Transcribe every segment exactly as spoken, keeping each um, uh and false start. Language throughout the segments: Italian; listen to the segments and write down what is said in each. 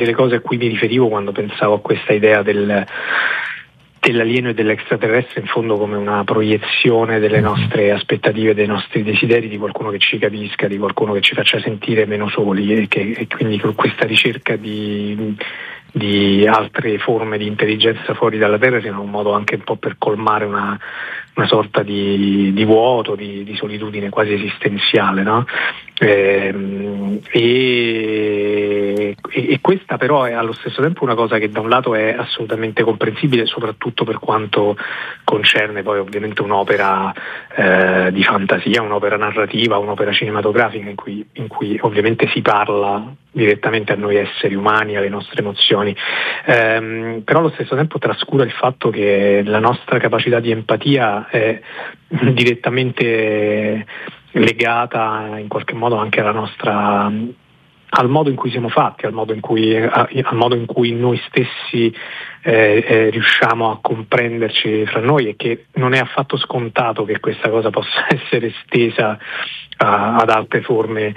delle cose a cui mi riferivo quando pensavo a questa idea del dell'alieno e dell'extraterrestre in fondo come una proiezione delle nostre aspettative, dei nostri desideri, di qualcuno che ci capisca, di qualcuno che ci faccia sentire meno soli, e, che, e quindi con questa ricerca di, di altre forme di intelligenza fuori dalla Terra sia un modo anche un po' per colmare una, una sorta di, di vuoto, di, di solitudine quasi esistenziale, no? Eh, e, e questa però è allo stesso tempo una cosa che da un lato è assolutamente comprensibile, soprattutto per quanto concerne poi ovviamente un'opera eh, di fantasia, un'opera narrativa, un'opera cinematografica in cui, in cui ovviamente si parla direttamente a noi esseri umani, alle nostre emozioni, eh, però allo stesso tempo trascura il fatto che la nostra capacità di empatia è direttamente legata in qualche modo anche alla nostra, al modo in cui siamo fatti, al modo in cui, al modo in cui noi stessi eh, eh, riusciamo a comprenderci fra noi, e che non è affatto scontato che questa cosa possa essere estesa a, ad altre forme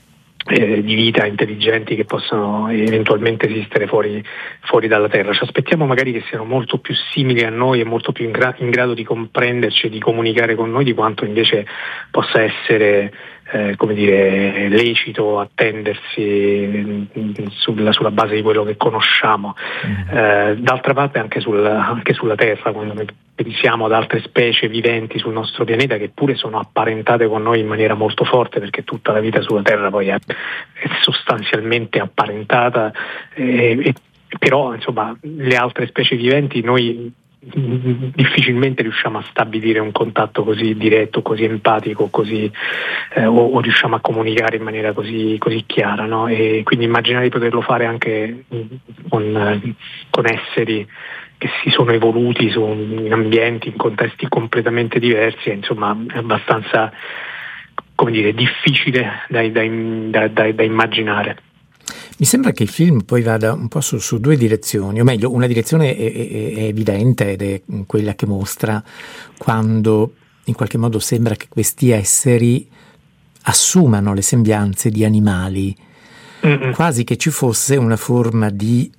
Eh, di vita intelligenti che possono eventualmente esistere fuori, fuori dalla Terra. Ci aspettiamo magari che siano molto più simili a noi e molto più in, gra- in grado di comprenderci e di comunicare con noi, di quanto invece possa essere eh, come dire, lecito attendersi sulla, sulla base di quello che conosciamo. Eh, d'altra parte anche, sul, anche sulla Terra, quando noi pensiamo ad altre specie viventi sul nostro pianeta che pure sono apparentate con noi in maniera molto forte, perché tutta la vita sulla Terra poi è, è sostanzialmente apparentata, eh, e, però insomma le altre specie viventi noi difficilmente riusciamo a stabilire un contatto così diretto, così empatico, così eh, o, o riusciamo a comunicare in maniera così, così chiara, no? E quindi immaginare di poterlo fare anche con, con esseri che si sono evoluti su, in ambienti, in contesti completamente diversi, è, insomma è abbastanza, come dire, difficile da, da, da, da, da immaginare. Mi sembra che il film poi vada un po' su, su due direzioni, o meglio, una direzione è, è, è evidente ed è quella che mostra quando in qualche modo sembra che questi esseri assumano le sembianze di animali, Mm-mm. quasi che ci fosse una forma di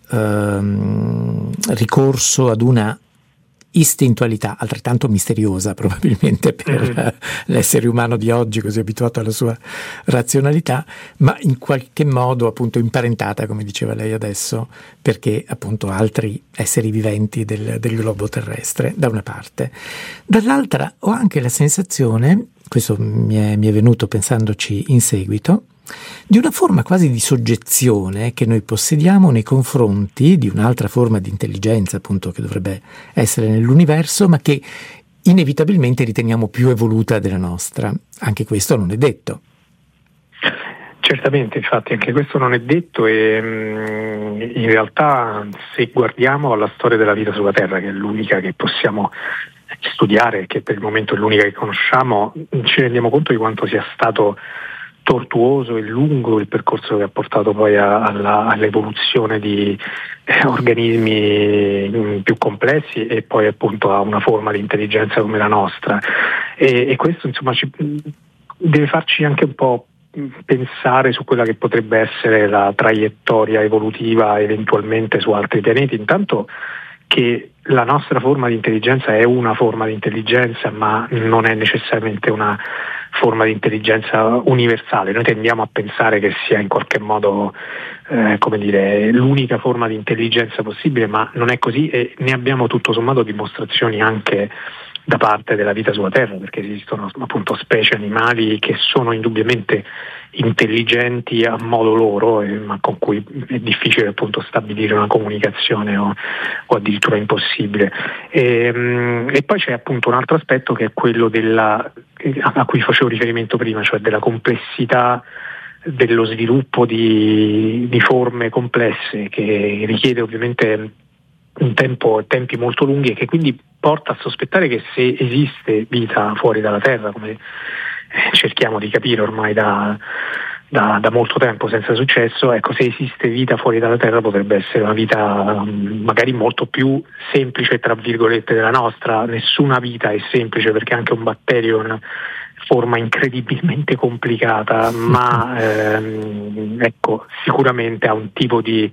ehm, ricorso ad una istintualità altrettanto misteriosa probabilmente per mm-hmm. l'essere umano di oggi, così abituato alla sua razionalità, ma in qualche modo appunto imparentata, come diceva lei adesso, perché appunto altri esseri viventi del, del globo terrestre da una parte. Dall'altra ho anche la sensazione, questo mi è, mi è venuto pensandoci in seguito, di una forma quasi di soggezione che noi possediamo nei confronti di un'altra forma di intelligenza, appunto, che dovrebbe essere nell'universo, ma che inevitabilmente riteniamo più evoluta della nostra. Anche questo non è detto. Certamente, infatti anche questo non è detto, e mh, in realtà se guardiamo alla storia della vita sulla Terra, che è l'unica che possiamo studiare, che per il momento è l'unica che conosciamo, ci rendiamo conto di quanto sia stato tortuoso e lungo il percorso che ha portato poi a, alla, all'evoluzione di eh, organismi più complessi e poi appunto a una forma di intelligenza come la nostra, e, e questo insomma ci, deve farci anche un po' pensare su quella che potrebbe essere la traiettoria evolutiva eventualmente su altri pianeti. Intanto che la nostra forma di intelligenza è una forma di intelligenza, ma non è necessariamente una forma di intelligenza universale. Noi tendiamo a pensare che sia in qualche modo eh, come dire, l'unica forma di intelligenza possibile, ma non è così, e ne abbiamo tutto sommato dimostrazioni anche da parte della vita sulla Terra, perché esistono appunto specie animali che sono indubbiamente intelligenti a modo loro, eh, ma con cui è difficile appunto stabilire una comunicazione o, o addirittura impossibile. E, e poi c'è appunto un altro aspetto che è quello della, a cui facevo riferimento prima, cioè della complessità dello sviluppo di, di forme complesse, che richiede ovviamente un tempo, tempi molto lunghi, e che quindi porta a sospettare che se esiste vita fuori dalla Terra, come cerchiamo di capire ormai da, da, da molto tempo senza successo, ecco, se esiste vita fuori dalla Terra potrebbe essere una vita magari molto più semplice tra virgolette della nostra. Nessuna vita è semplice, perché anche un batterio è una forma incredibilmente complicata, ma ehm, ecco, sicuramente ha un tipo di